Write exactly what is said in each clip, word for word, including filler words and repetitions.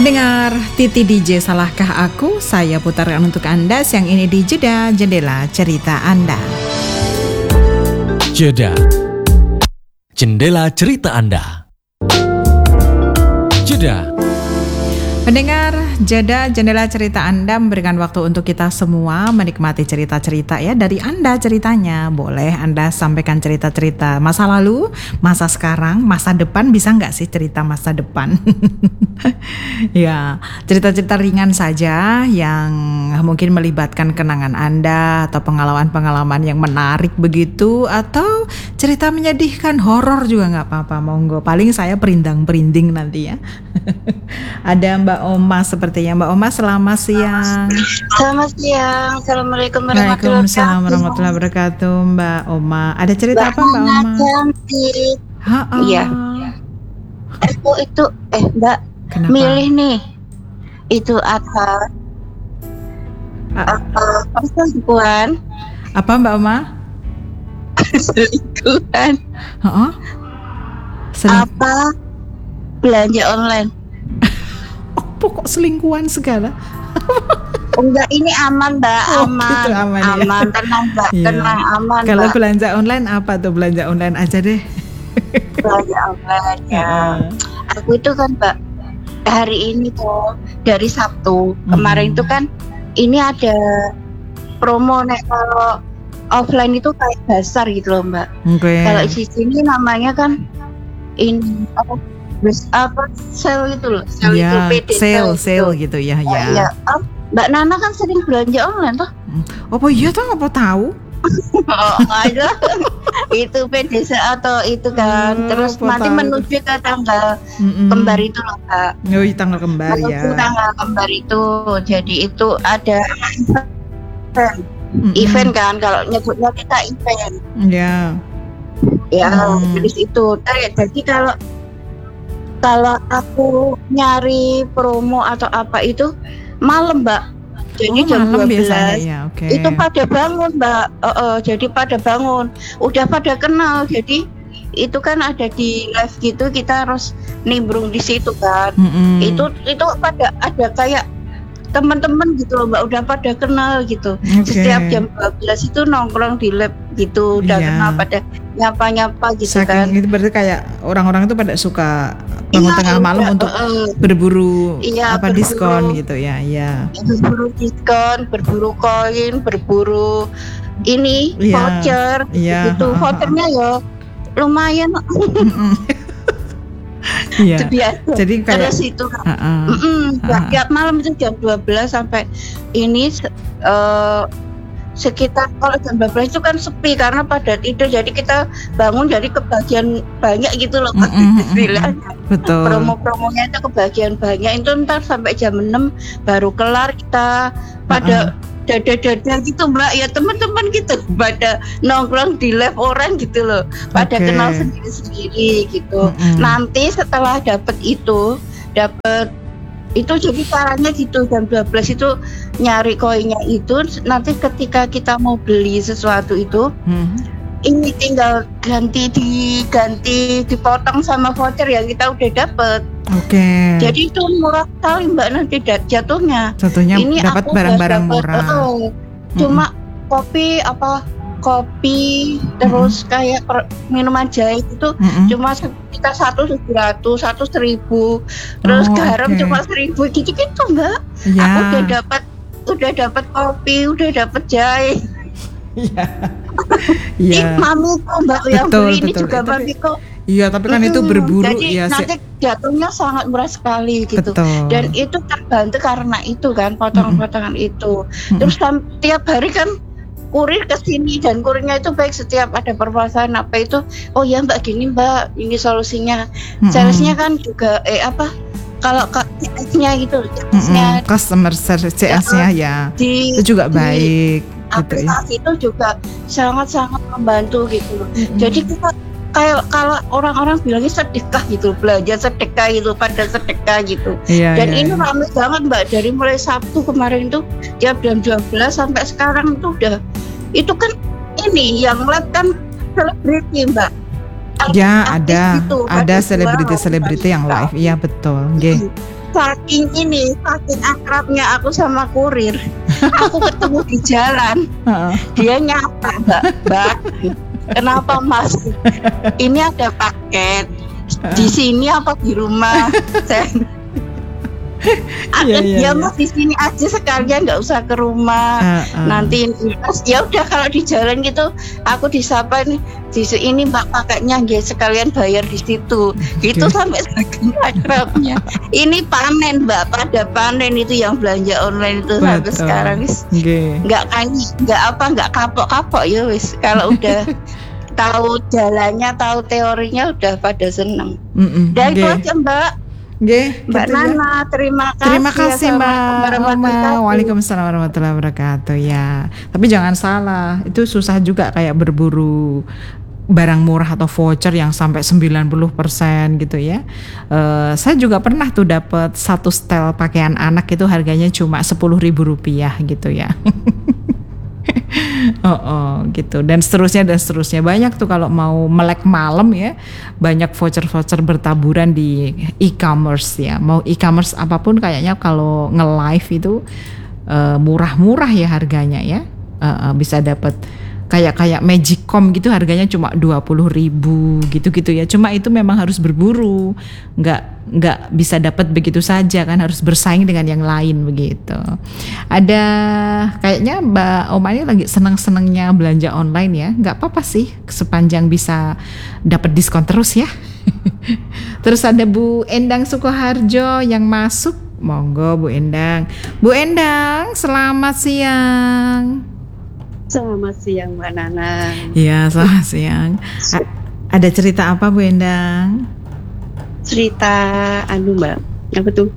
Pendengar Titi D J Salahkah Aku, saya putarkan untuk Anda siang ini di Jeda Jendela Cerita Anda. Jeda Jendela Cerita Anda. Jeda. Pendengar, Jeda Jendela Cerita Anda memberikan waktu untuk kita semua menikmati cerita-cerita ya dari Anda ceritanya. Boleh Anda sampaikan cerita-cerita masa lalu, masa sekarang, masa depan, bisa nggak sih cerita masa depan? Ya, cerita-cerita ringan saja yang mungkin melibatkan kenangan Anda atau pengalaman-pengalaman yang menarik begitu, atau cerita menyedihkan, horor juga nggak apa-apa, monggo. Paling saya perindang-perinding nanti ya. Ada Mbak Oma sepertinya. Mbak Oma, selamat siang. Selamat siang. Assalamualaikum warahmatullahi wabarakatuh. Waalaikumsalam warahmatullahi wabarakatuh. Mbak Oma, ada cerita Mbak apa Mbak Oma? Cantik. Iya. Aku itu eh Mbak Kenapa? milih nih. Itu apa? A- Apa perselingkuhan? apa Mbak Oma? Selingkuhan. Heeh. Seling- Apa belanja online? oh, pokok selingkuhan segala. Enggak, ini aman Mbak, Oh, aman. gitu, aman, ya. Aman, tenang Mbak, Iya. tenang, aman Kalau Mbak. belanja online apa tuh? Belanja online aja deh. Belanja online ya. Heeh. Aku itu kan Mbak, hari ini tuh dari Sabtu kemarin Hmm. itu kan ini ada promo nek kalau offline itu kayak dasar gitu loh Mbak. Oke. Kalau di sini namanya kan ini apa bes apa sale itu loh, sale itu Ya, P D sale, itu. sale gitu ya, Oh, ya. iya. Oh, Mbak Nana kan sering belanja online toh? Apa iya tuh apa tahu? Oh, ada itu P D C atau itu kan. Oh, Terus apa nanti tahu. menuju ke tanggal Mm-mm. kembar itu loh Mbak. Oh, iya, tanggal kembar ya. Menuju tanggal kembar itu. Jadi itu ada event. Mm-mm. Event kan, kalau nyebutnya kita event. Ya. Ya, Hmm. jenis itu. Eh, Jadi kalau kalau aku nyari promo atau apa itu malam Mbak. Jadi Oh, jam malam dua biasanya belas ya. Oke. itu pada bangun Mbak. Oh, oh, jadi pada bangun, udah pada kenal. Jadi itu kan ada di live gitu, kita harus nimbrung di situ kan. Mm-mm. Itu itu pada ada kayak teman-teman gitu loh Mbak, udah pada kenal gitu. Oke. Setiap jam dua belas itu nongkrong di lab gitu, udah Iya. kenal, pada nyapa-nyapa gitu kan. Saking itu berarti kayak orang-orang itu pada suka bangun Iya, tengah malam udah, untuk uh, berburu Iya, apa berburu. diskon gitu ya. Iya. berburu diskon, berburu koin, berburu ini Iya, voucher iya, gitu. ha, ha, ha. Vouchernya ya lumayan Mm-mm. Iya. itu biasa. Jadi kayak Terus itu Heeh. mm-mm, Ah. tiap malam itu jam dua belas sampai ini eh, sekitar kalau jam dua belas itu kan sepi karena pada tidur, jadi kita bangun jadi kebagian banyak gitu loh Pak. Mm-mm, Istilahnya. Betul. Promo-promonya itu kebagian banyak, itu ntar sampai jam enam baru kelar, kita pada dada-dada gitu Mbak, ya teman-teman gitu pada nongkrong di live orang gitu loh, pada Oke. kenal sendiri-sendiri gitu. Mm-mm. Nanti setelah dapat itu dapat itu jadi caranya gitu, jam dua belas itu nyari koinnya itu, nanti ketika kita mau beli sesuatu itu Mhm. ini tinggal ganti diganti dipotong sama voucher yang kita udah dapet. Oke. Jadi itu murah sekali Mbak nanti dat- jatuhnya. Contohnya Ini dapat aku barang-barang udah dapet, murah. oh, cuma kopi apa kopi terus kayak per- minuman jahe itu Mm-mm. cuma kita satu tujuh ratus, satu seribu, terus Oh, garam oke. cuma seribu gitu gitu Mbak. Ya. Aku udah dapat udah dapat kopi, udah dapat jahe. Iya. Ini Iya. mamiku Mbak yang Betul, beli ini betul. juga Tapi- mamiku. Iya, tapi kan itu Mm-mm. berburu Jadi ya. si- nanti jatuhnya sangat murah sekali gitu. Betul. Dan itu terbantu karena itu kan potongan-potongan itu. Mm-mm. Terus sam- tiap hari kan kurir ke sini, dan kurirnya itu baik, setiap ada permasalahan apa itu, oh ya Mbak gini Mbak, ini solusinya. Mm-mm. Salesnya kan juga eh apa kalau ke C S-nya gitu, C S-nya Mm-mm. Customer service C S-nya ya. di Itu juga di baik gitu ya. aplikasi itu juga sangat-sangat membantu gitu. Mm-mm. Jadi kita kayak kalau orang-orang bilangnya sedekah gitu, belanja sedekah gitu, pada sedekah gitu. Iya, Dan iya, ini iya. ramai banget Mbak, dari mulai Sabtu kemarin tuh tiap jam dua belas sampai sekarang itu udah, itu kan ini yang live kan selebriti Mbak. Ya, Artis ada gitu, ada artis selebriti-selebriti luar, yang live. Iya, betul. Nggih. saking ini, saking akrabnya aku sama kurir. Aku ketemu di jalan, dia nyapa, Mbak, Mbak, kenapa Mas? Ini ada paket. Di sini apa di rumah? Saya Iya, iya, dia iya. Mas di sini aja sekalian, nggak usah ke rumah. Uh, uh. Nanti ya udah kalau di jalan gitu aku disapa nih di ini Mbak paketnya nggih sekalian bayar di situ. Gitu sampai saking akrabnya. Ini panen Mbak, pada panen itu yang belanja online itu sampai Betul. sekarang wis Nggih. nggak kanyi, nggak apa nggak kapok-kapok ya wis. Kalau udah tahu jalannya, tahu teorinya udah pada seneng. Mm-mm. Dan itu Nggih. aja Mbak. Nggih, Mbak gitu ya. Nana, terima kasih. Terima kasih Assalamualaikum Mbak warahmatullahi Oma. wabarakatuh. Waalaikumsalam warahmatullahi wabarakatuh ya. Tapi jangan salah, itu susah juga kayak berburu barang murah atau voucher yang sampai sembilan puluh persen gitu ya. Eh, saya juga pernah tuh dapat satu setel pakaian anak itu harganya cuma sepuluh ribu rupiah gitu ya. Oh, oh gitu, dan seterusnya dan seterusnya. Banyak tuh kalau mau melek malam ya, banyak voucher-voucher bertaburan di e-commerce ya. Mau e-commerce apapun kayaknya kalau nge-live itu uh, murah-murah ya harganya ya. Uh, uh, bisa dapat kayak kayak Magicom gitu harganya cuma dua puluh ribu gitu-gitu ya. Cuma itu memang harus berburu, nggak nggak bisa dapat begitu saja kan, harus bersaing dengan yang lain begitu. Ada kayaknya Mbak Oma ini lagi seneng-senengnya belanja online ya. Nggak apa-apa sih sepanjang bisa dapat diskon terus ya. Terus ada Bu Endang Sukoharjo yang masuk, monggo Bu Endang. Bu Endang, selamat siang. Selamat siang Mbak Nana. Iya, selamat siang. A- ada cerita apa Bu Endang? Cerita anu Mbak, apa tuh?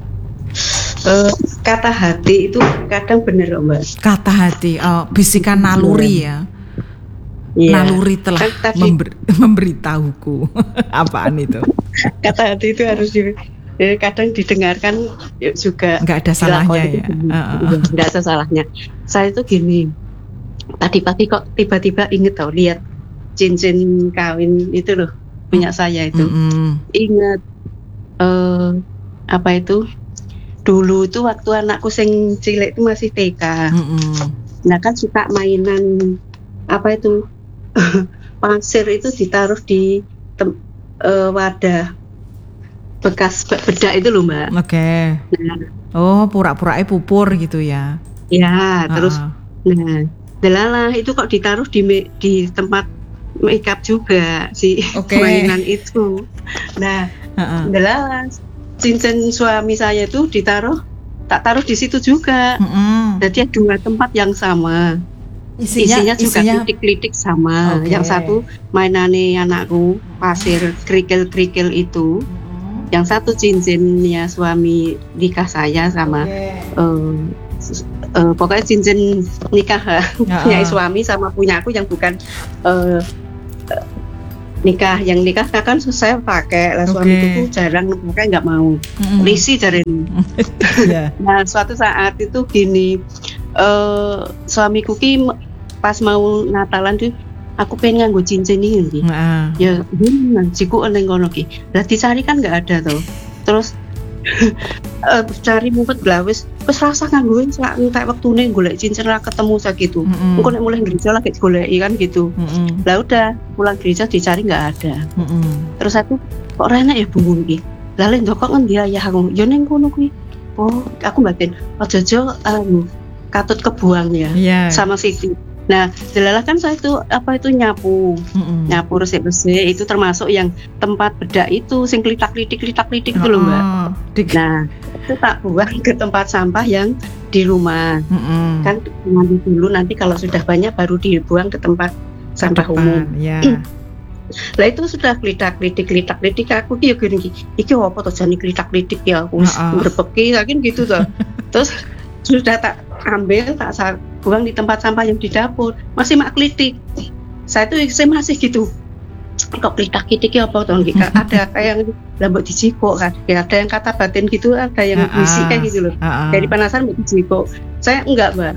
Eh, kata hati itu kadang bener loh Mbak. Kata hati, oh, bisikan naluri ya. Iya. Naluri telah Kan tadi member- memberitahuku. Apaan itu? kata hati itu harus di, eh, kadang didengarkan ya juga. Nggak ada salahnya dilakoni ya. itu bener. Uh-uh. Iya, nggak ada salahnya. Saya itu gini. Tadi pagi kok tiba-tiba inget tau lihat cincin kawin itu loh punya saya itu. Mm-mm. Ingat eh apa itu? Dulu itu waktu anakku sing cilik itu masih T K. Mm-mm. Nah kan suka mainan apa itu pasir itu ditaruh di tem- eh, wadah bekas be- bedak itu loh Mbak. Oke. Nah, Oh, pura-pura pupur gitu ya. ya terus Uh-uh. nah delalah itu kok ditaruh di me- di tempat makeup juga si Oke. mainan itu. Nah Uh-uh. delalah cincin suami saya itu ditaruh tak taruh di situ juga. Mm-mm. Jadi dua tempat yang sama. Isinya, Isinya juga isinya klitik-klitik sama. Oke. Yang satu mainane anakku pasir kerikil-kerikil itu. Yang satu cincinnya suami nikah saya sama eh, s- eh, pokoknya cincin nikah punya Ya, suami sama punya aku yang bukan eh, eh, nikah. Yang nikah kan saya pakai lah, suamiku Oke. tuh jarang pakai, nggak mau Mm-mm. risi dari ini. Iya. Nah suatu saat itu gini, eh suamiku ki m- pas mau Natalan tuh aku pengen nganggo cincin ini. Nah, Ya hmm, jiku neng kono ki. Lah dicari kan nggak ada tuh. Terus eh, cari mumpet blawis, wis rasa nganggoin sak entek wektune golek cincin ra ketemu sakitu. Mm-mm. Engko nek mulai gereja lagi goleki kan gitu. Mm-mm. Lah udah pulang gereja dicari nggak ada. Mm-mm. Terus aku kok renek ya bungun ki. Lah lek ndokok ngendi ayah aku? Ya ning kono kuwi. Oh, aku batin. Ojo-ojo anu katut kebuang ya Iya. sama Siti. Nah, delalah kan saya itu apa itu nyapu, Mm-mm. nyapu resik-resik itu termasuk yang tempat bedak itu sing klitak-klitik klitak-klitik itu loh, Mbak. Oh, dik- Nah, itu tak buang ke tempat sampah yang di rumah. Mm-mm. Kan nanti dulu nanti kalau sudah banyak baru dibuang ke tempat sampah Depan, umum. ya. Lah itu sudah klitak-klitik klitak-klitik aku ki ya gini iki. Iki apa to jane klitak-klitik ya aku wis Heeh. ngrepeki yakin gitu toh. Terus sudah tak ambil tak sa- buang di tempat sampah yang di dapur, masih mak klitik. Saya tuh saya masih gitu. Kok klitak-klitik ya apa toh nggih? Ada kayak yang lambok dijikok kan. Ya, ada yang kata batin gitu, ada yang Heeh. bisik kayak gitu loh. Heeh. Dari penasaran mau dijikok. Saya enggak, Mbak.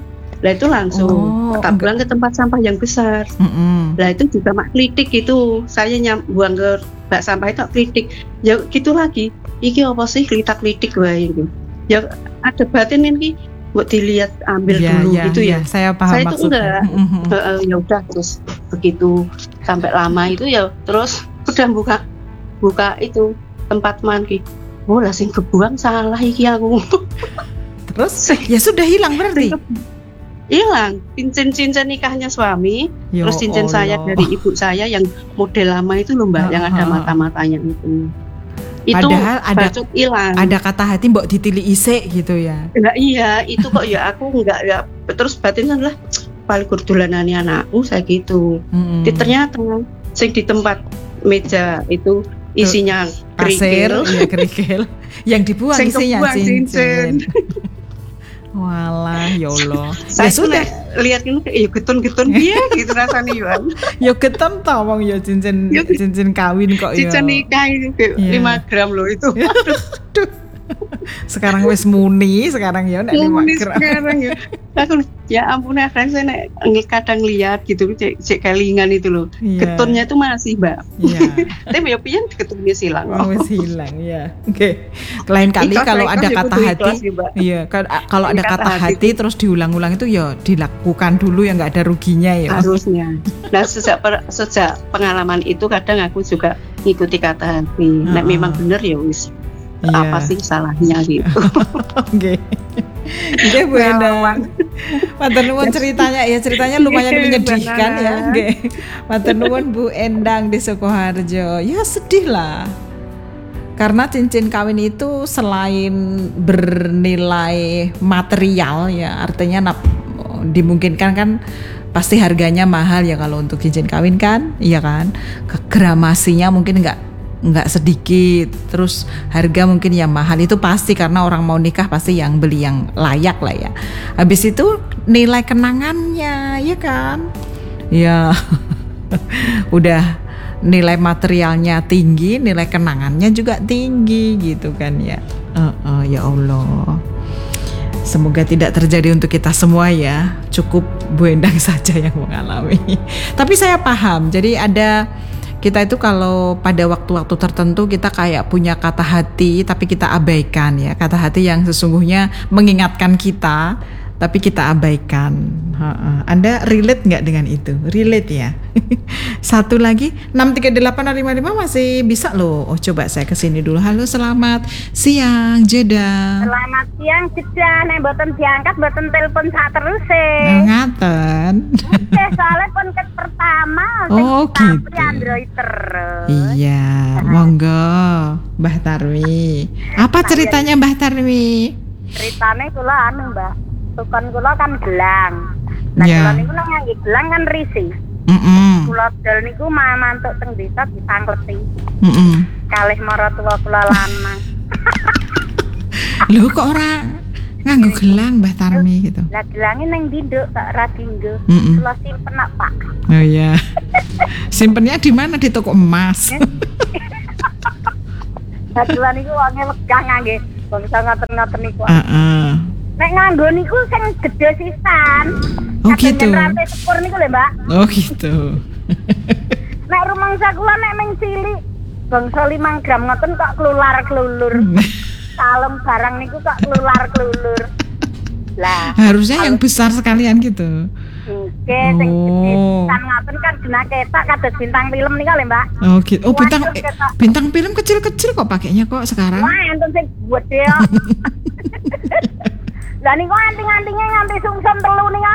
Lah itu langsung Oh, tak buang ke tempat sampah yang besar. Mm-mm. Lah itu juga mak kritik itu. Saya nyam buang ke bak sampah itu kritik. Ya gitu lagi. Iki apa sih klitak-klitik wae gitu. Ya ada batin ini buat dilihat ambil Ya, dulu ya, gitu ya. ya, saya paham Saya itu maksudnya. enggak. Mm-mm. Heeh, ya udah terus begitu sampai lama itu ya terus udah buka buka itu tempat mandi. Oh lah sing kebuang salah iki aku. Terus ya sudah hilang berarti. Hilang cincin-cincin nikahnya suami, Ya terus cincin saya Allah. dari ibu saya yang model lama itu loh Mbak, yang ada Ah, ah, ah. mata-matanya itu. Itu Padahal ada- bacot hilang. Ada kata hati mbok ditili isik gitu ya. Enggak iya, itu kok ya aku enggak ya terus batin adalah paling kurdulanane anakku saya gitu. Mm-mm. Di ternyata sing di tempat meja itu isinya Pasir, kerikil. ya kerikil. Yang dibuang Sing isinya kebuang cincin. cincin. Walah, ya Allah. Saya Ya sudah, lihat ini kayak ya getun-getun dia gitu rasanya Yuan. ya keton tau wong ya cincin Ya, cincin kawin kok ya. Cincin nikah itu kayak Iya. lima gram loh itu. Aduh. Sekarang wis muni, sekarang ya nek lima Muni gram. sekarang ya. Aku ya ampun ya kan saya nek nge- kadang lihat gitu cek cek kelingan itu loh. Iya. Ketunnya itu masih Mbak. Iya. Tapi ya pian ketunnya silang. Oh, wis hilang ya. Oke. Lain kali Ikhlas, kalau ikhlas, ada ya kata kudu hati, ikhlas ya, Mbak. iya, kan- a- kalau ada Kata kata hati hati terus diulang-ulang itu ya dilakukan dulu ya nggak ada ruginya ya. Harusnya. Nah sejak per- sejak pengalaman itu kadang aku juga ngikuti kata hati. Nek Heeh. memang bener ya wis. Iya. Apa sih salahnya gitu. Oke. Oke Bu Endang. Matur nuwun ceritanya ya, ceritanya lumayan menyedihkan ya. Oke. Matur nuwun Bu Endang di Sukoharjo. Ya sedih lah. Karena cincin kawin itu selain bernilai material ya, artinya nap- dimungkinkan kan pasti harganya mahal ya kalau untuk cincin kawin kan, iya kan. Gramasinya mungkin nggak nggak sedikit, terus harga mungkin yang mahal itu pasti karena orang mau nikah pasti yang beli yang layak lah ya. Habis itu nilai kenangannya ya kan, ya udah nilai materialnya tinggi, nilai kenangannya juga tinggi gitu kan ya. Uh, uh, ya Allah. Semoga tidak terjadi untuk kita semua ya. Cukup Bu Endang saja yang mengalami. Tapi saya paham. Jadi ada kita itu kalau pada waktu-waktu tertentu kita kayak punya kata hati tapi kita abaikan ya. Kata hati yang sesungguhnya mengingatkan kita tapi kita abaikan. Ha-ha. Anda relate nggak dengan itu? Relate ya. Satu lagi enam tiga delapan lima lima masih bisa loh. Oh coba saya kesini dulu. Halo selamat siang Jeda. Selamat siang Jeda, nek mboten diangkat mboten telepon sak terus e. Ngaten. Eh soalnya pun ke pertama sing Oh, ditabri gitu. Android terus. Iya, monggo Mbah Tarwi. Apa ceritanya Mbah Tarwi? Ceritane kula anu, Mbak. Tukon kula kan gelang. Nah, Ya. kula niku nek ngangge gelang kan risih. Mm-mm. Kula dol niku ma- mantuk teng desa ditangkleti. Mm-mm. Kalih maratuwa kula lanang. Loh kok ora nganggo gelang Mbah Tarwi gitu? Lah gelange ning ndinduk tak ra dinggo. Mm-mm. Kula simpen nak, Pak. Oh iya. Simpennya di mana? Di toko emas. Lah kula niku wonge wegah ngangge bangsa ngoten-ngoten niku. Heeh. Nek nganggo niku sing gedhe sisan. Oh, gitu. Rantai sepur niku lho, Mbak. Oh gitu. Nek rumangsa kula nek ming cilik bangsa lima gram ngoten kok kelular-kelulur. Kalem barang niku kok kelular-kelulur. Lah, Harusnya yang besar sekalian gitu. oke sing gedhe Oh. sisan ngoten kan dina ketak kados bintang film niku lho, Mbak. Oh gitu. Oh bintang Waduh, eh, ketok. bintang film kecil-kecil kok pakainya kok sekarang. Wah, enten sing gedhe ya. Lah niku anting-antingnya nganti sungsum telu niku.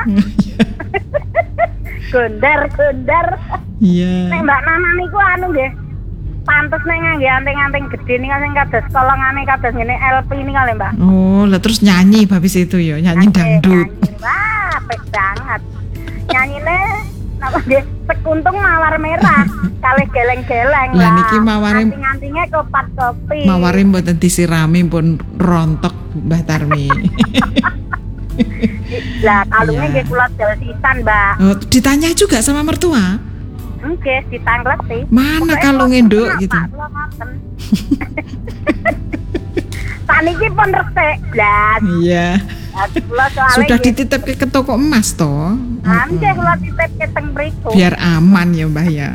Gonder-gonder. Iya. Nek Mbak Nana niku anu nggih. Pantes nek ngangge anting-anting gedhe niku sing kados kolongane kados ngene L P niku lho, Mbak. Oh, lah terus nyanyi habis itu ya, nyanyi dangdut. Nyanyi, wah, apik banget. Nyanyine napa nggih sekuntung mawar merah kalih geleng-geleng Lah niki maware- anting-antingnya kopat kopi. Maware mboten disirami pun rontok Mbah Tarwi. Lah kalungnya Iya. nggih kula dol sisan, Mbak. Oh, ditanya juga sama mertua. Nggih ditangkleti. Mana Pokoknya kalungnya, kula Nduk, kenapa, gitu? kula ngoten. Saniki pun resik blas. Iya. Kula soalnya Sudah dititipke ke toko emas toh. Nggih kula titip teng mriku. Biar aman ya Mbah ya.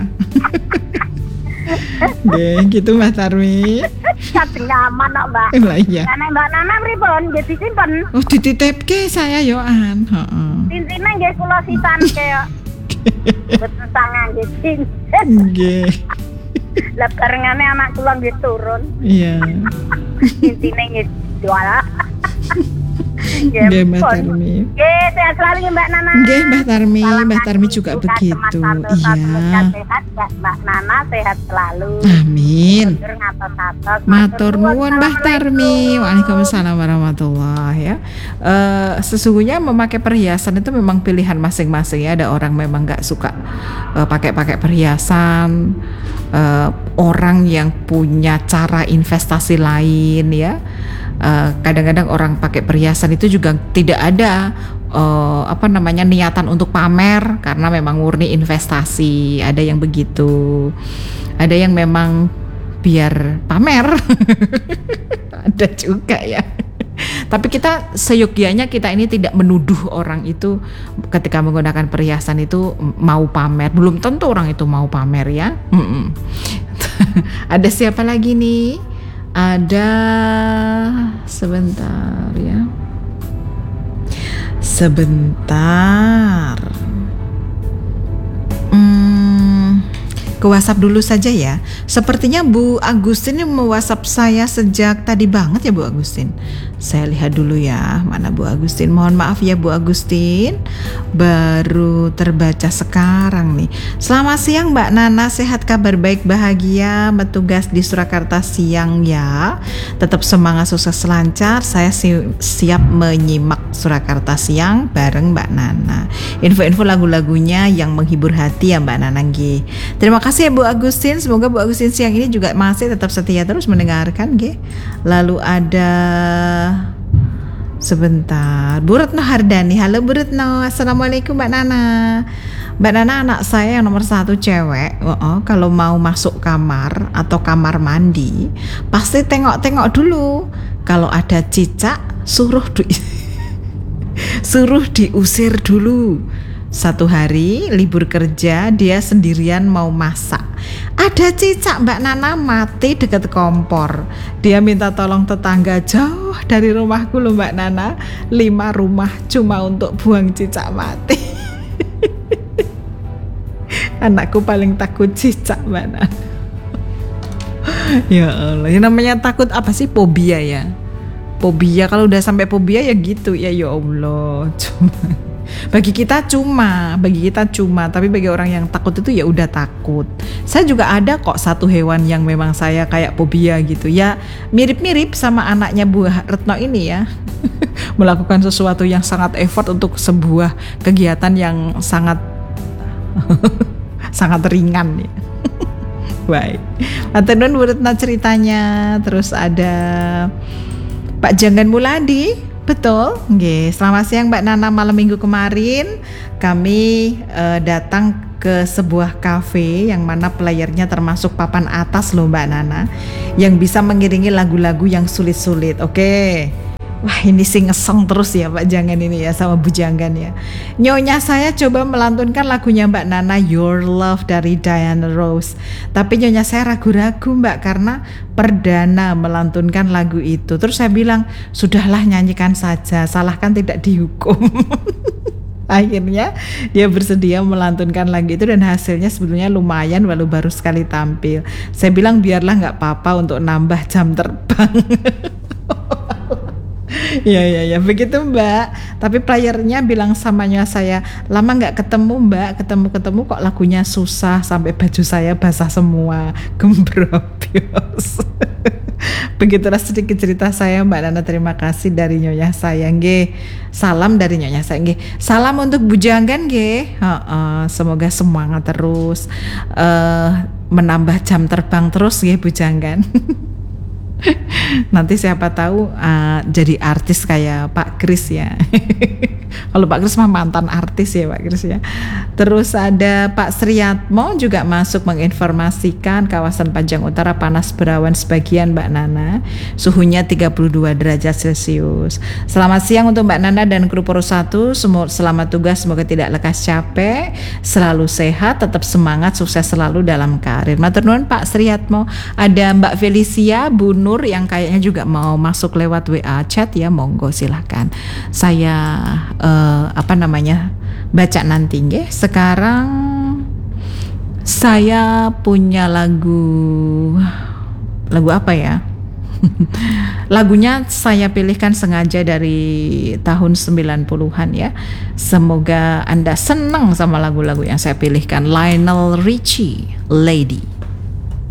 Nggih, gitu Mbah Tarmi. Kadang aman kok, Mbak. Lah iya. Karena Mbak Nana pripun nggih disimpen. Oh, dititipke saya yo an. Heeh. Cincine nggih kula sisanke kok. Betul sangat nggih cincin. Nggih. Lah karengane anak kula nggih turun. Iya. Cincine nggih jual. Nggih Mbah Tarmi. Nggih, sehat selalu ya, Mbak Nana. Nggih Mbah Tarmi, Salam Mbah Tarmi hati, juga suka begitu. semangat, Iya. sehat, sehat, Mbak Nana sehat selalu. Amin. Matur ngatos-atos. Matur nuwun Mbah Tarmi. Waalaikumsalam warahmatullahi ya. Eh, sesungguhnya memakai perhiasan itu memang pilihan masing-masing ya. Ada orang memang nggak suka eh, pakai-pakai perhiasan. Eh, orang yang punya cara investasi lain ya. Eh, kadang-kadang orang pakai perhiasan itu juga tidak ada uh, apa namanya niatan untuk pamer karena memang murni investasi. Ada yang begitu, ada yang memang biar pamer. Ada juga ya. Tapi kita seyogyanya kita ini tidak menuduh orang itu ketika menggunakan perhiasan itu mau pamer. Belum tentu orang itu mau pamer ya. Mm-mm. Ada siapa lagi nih? Ada sebentar ya. Sebentar. Hmm, ke WhatsApp dulu saja ya. Sepertinya Bu Agustin ini me-WhatsApp saya sejak tadi banget ya Bu Agustin. Saya lihat dulu ya, mana Bu Agustin. Mohon maaf ya Bu Agustin, baru terbaca sekarang nih. Selamat siang Mbak Nana, sehat, kabar baik, bahagia, bertugas di Surakarta siang ya. Tetap semangat, sukses, lancar. Saya si- siap menyimak Surakarta siang bareng Mbak Nana. Info-info lagu-lagunya yang menghibur hati ya Mbak Nana nggih. Terima kasih ya Bu Agustin. Semoga Bu Agustin siang ini juga masih tetap setia terus mendengarkan nggih. Lalu ada sebentar, Bu Retno Hardani. Halo Bu Retno, assalamualaikum Mbak Nana. Mbak Nana, anak saya yang nomor satu cewek, oh, oh, kalau mau masuk kamar atau kamar mandi pasti tengok-tengok dulu. Kalau ada cicak suruh di suruh diusir dulu. Satu hari libur kerja, dia sendirian mau masak. Ada cicak Mbak Nana mati dekat kompor. Dia minta tolong tetangga jauh dari rumahku loh Mbak Nana. Lima rumah cuma untuk buang cicak mati. Anakku paling takut cicak Mbak Nana. Ya Allah, yang namanya takut apa sih? Fobia ya. Fobia, kalau udah sampai fobia ya gitu ya, ya Allah. Cuma bagi kita cuma, bagi kita cuma, tapi bagi orang yang takut itu ya udah takut. Saya juga ada kok satu hewan yang memang saya kayak fobia gitu. Ya mirip-mirip sama anaknya Bu Retno ini ya. Melakukan sesuatu yang sangat effort untuk sebuah kegiatan yang sangat sangat ringan ya. Baik. Matur nuwun Bu Retno ceritanya. Terus ada Pak Janggan Muladi. Betul, nggih. Selamat siang Mbak Nana. Malam minggu kemarin kami uh, datang ke sebuah kafe yang mana playernya termasuk papan atas loh Mbak Nana, yang bisa mengiringi lagu-lagu yang sulit-sulit. Oke. Wah, ini sih ngesong terus ya Pak Janggan ini ya sama Bu Janggan ya. Nyonya saya coba melantunkan lagunya Mbak Nana, Your Love dari Diana Ross. Tapi nyonya saya ragu-ragu Mbak karena perdana melantunkan lagu itu. Terus saya bilang, sudahlah nyanyikan saja, salah kan tidak dihukum. Akhirnya dia bersedia melantunkan lagu itu dan hasilnya sebetulnya lumayan walau baru sekali tampil. Saya bilang biarlah nggak apa-apa untuk nambah jam terbang. Ya ya ya begitu Mbak. Tapi playernya bilang samanya saya, lama nggak ketemu Mbak, ketemu-ketemu kok lagunya susah sampai baju saya basah semua, gembrobios. Begitulah sedikit cerita saya Mbak Nana. Terima kasih dari nyonya saya nggih. Salam dari nyonya saya nggih. Salam untuk Bu Janggan nggih. Heeh, semoga semangat terus, uh, menambah jam terbang terus nggih Bu Janggan. Nanti siapa tahu uh, jadi artis kayak Pak Kris ya. Kalau Pak Kris mah mantan artis ya Pak Kris ya. Terus ada Pak Sriyatmo juga masuk menginformasikan kawasan Panjang Utara panas berawan sebagian Mbak Nana. Suhunya tiga puluh dua derajat Celcius. Selamat siang untuk Mbak Nana dan kru Poros satu. Selamat tugas, semoga tidak lekas capek, selalu sehat, tetap semangat, sukses selalu dalam karir. Matur nuwun Pak Sriyatmo. Ada Mbak Felicia Bu Nur yang kayaknya juga mau masuk lewat W A chat ya, monggo silahkan. Saya uh, apa namanya baca nanti nggih. Sekarang saya punya lagu lagu apa ya? Lagunya saya pilihkan sengaja dari tahun sembilan puluhan ya. Semoga Anda senang sama lagu-lagu yang saya pilihkan. Lionel Richie, Lady.